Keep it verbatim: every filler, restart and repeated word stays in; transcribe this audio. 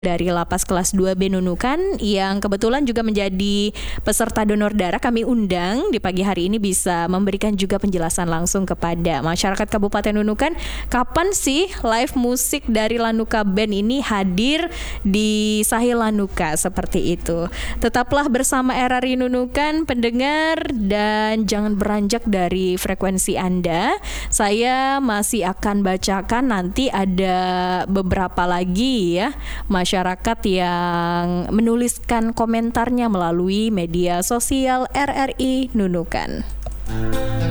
dari Lapas Kelas dua B Nunukan yang kebetulan juga menjadi peserta donor darah. Kami undang di pagi hari ini bisa memberikan juga penjelasan langsung kepada masyarakat Kabupaten Nunukan kapan sih live musik dari Lanuka Band ini hadir di Sahil Lanuka seperti itu. Tetaplah bersama R R I Nunukan pendengar dan jangan beranjak dari frekuensi Anda. Saya masih akan bacakan nanti ada beberapa lagi ya masyarakat yang menuliskan komentarnya melalui media sosial R R I Nunukan.